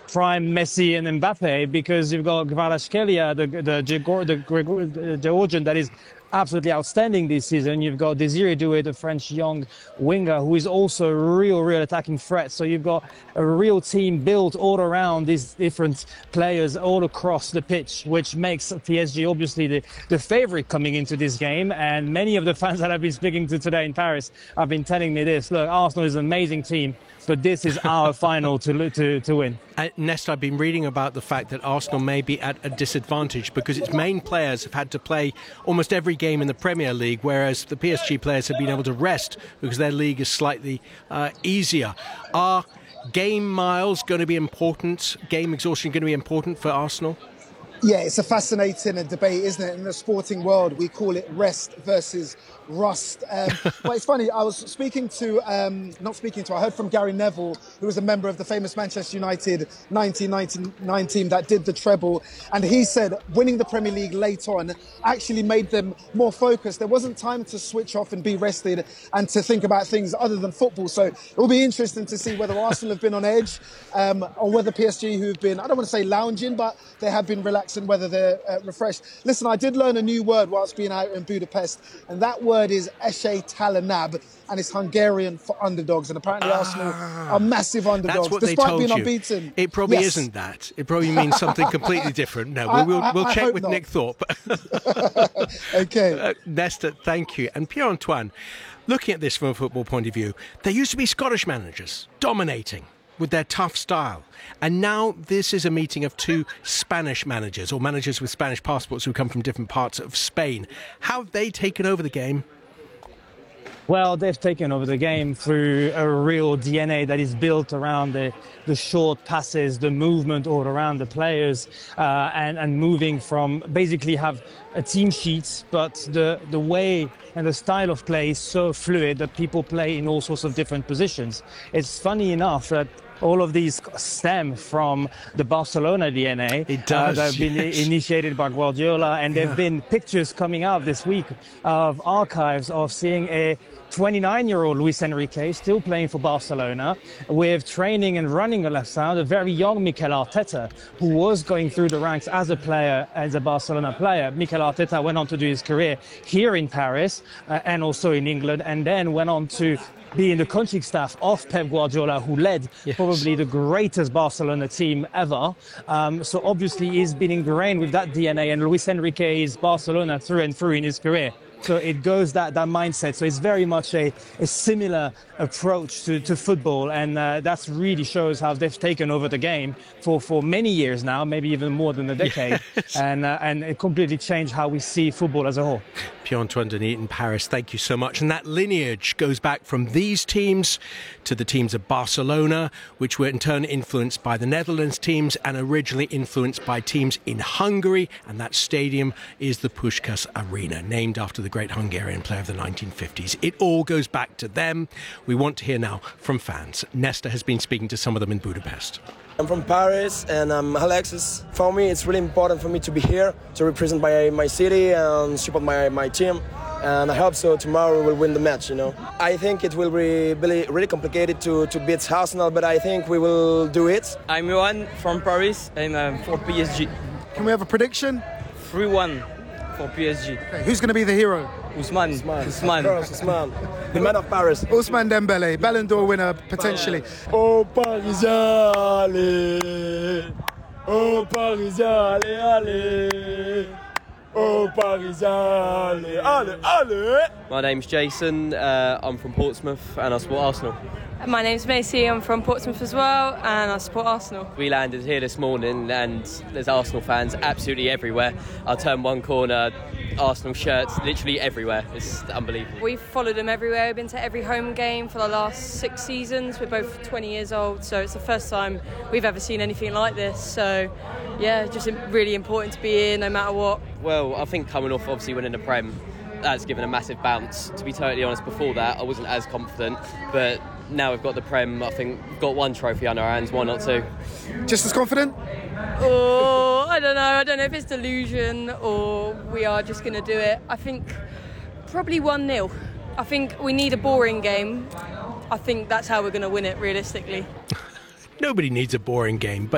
prime Messi and Mbappe, because you've got Kvaratskhelia, the Georgian, that is absolutely outstanding this season. You've got Désiré Doué, the French young winger, who is also a real attacking threat. So you've got a real team built all around these different players all across the pitch, which makes PSG obviously the favorite coming into this game. And many of the fans that I've been speaking to today in Paris have been telling me this: look, Arsenal is an amazing team, but this is our final to win. Nesta, I've been reading about the fact that Arsenal may be at a disadvantage because its main players have had to play almost every game in the Premier League, whereas the PSG players have been able to rest because their league is slightly easier. Are game miles going to be important, game exhaustion going to be important for Arsenal? Yeah, it's a fascinating debate, isn't it? In the sporting world, we call it rest versus rust. But it's funny, I was speaking to, I heard from Gary Neville, who was a member of the famous Manchester United 1999 team that did the treble. And he said winning the Premier League late on actually made them more focused. There wasn't time to switch off and be rested and to think about things other than football. So it will be interesting to see whether Arsenal have been on edge or whether PSG, who've been, I don't want to say lounging, but they have been relaxed, and whether they're refreshed. Listen, I did learn a new word whilst being out in Budapest, and that word is Esély Talanab, and it's Hungarian for underdogs. And apparently Arsenal are massive underdogs, that's what despite they told being you. unbeaten. It probably isn't that. It probably means something completely different. No, we'll check with Nick Thorpe. Okay. Nesta, thank you. And Pierre-Antoine, looking at this from a football point of view, there used to be Scottish managers dominating with their tough style. And now this is a meeting of two Spanish managers, or managers with Spanish passports who come from different parts of Spain. How have they taken over the game? Well, they've taken over the game through a real DNA that is built around the short passes, the movement all around the players, and moving from basically have a team sheet, but the way and the style of play is so fluid that people play in all sorts of different positions. It's funny enough that all of these stem from the Barcelona DNA. It does, that have been initiated by Guardiola, and there have been pictures coming out this week of archives of seeing a 29-year-old Luis Enrique still playing for Barcelona, with training and running alongside a very young Mikel Arteta, who was going through the ranks as a player, as a Barcelona player. Mikel Arteta went on to do his career here in Paris and also in England, and then went on to be in the coaching staff of Pep Guardiola, who led probably the greatest Barcelona team ever. So obviously he's been ingrained with that DNA, and Luis Enrique is Barcelona through and through in his career. So it goes that mindset. So it's very much a similar approach to football, and that really shows how they've taken over the game for many years now, maybe even more than a decade, and it completely changed how we see football as a whole. Pierre-Antoine Denis in Paris, thank you so much. And that lineage goes back from these teams to the teams of Barcelona, which were in turn influenced by the Netherlands teams and originally influenced by teams in Hungary. And that stadium is the Puskás Arena, named after the great Hungarian player of the 1950s. It all goes back to them. We want to hear now from fans. Nesta has been speaking to some of them in Budapest. I'm from Paris and I'm Alexis. For me, it's really important for me to be here to represent my city and support my team. And I hope so tomorrow we'll win the match, you know. I think it will be really complicated to beat Arsenal, but I think we will do it. I'm Johan from Paris and for PSG. Can we have a prediction? 3-1 for PSG. Okay, who's going to be the hero? Ousmane. The man of Paris. Ousmane Dembele, Ballon d'Or winner potentially. Oh Parisien, allez. Oh Parisien, allez, allez. Oh Parisien, allez, allez, allez. My name's Jason, I'm from Portsmouth and I support Arsenal. My name's Macy, I'm from Portsmouth as well and I support Arsenal. We landed here this morning and there's Arsenal fans absolutely everywhere. I turned one corner, Arsenal shirts literally everywhere. It's unbelievable. We've followed them everywhere. We've been to every home game for the last 6 seasons. We're both 20 years old, so it's the first time we've ever seen anything like this. So, yeah, just really important to be here no matter what. Well, I think coming off obviously winning the Prem, that's given a massive bounce. To be totally honest, before that I wasn't as confident, but now we've got the Prem, I think we've got one trophy on our hands, why not two? Just as confident? Oh, I don't know if it's delusion or we are just going to do it. I think probably 1-0. I think we need a boring game. I think that's how we're going to win it realistically. Nobody needs a boring game, but